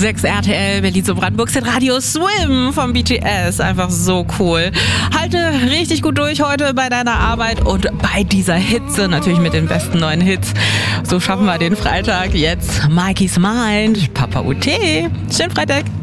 6 RTL, Berlin zu Brandenburg, Radio Swim vom BTS. Einfach so cool. Halte richtig gut durch heute bei deiner Arbeit und bei dieser Hitze, natürlich mit den besten neuen Hits. So schaffen wir den Freitag jetzt. Mikey's Mind, Papa UT. Schönen Freitag.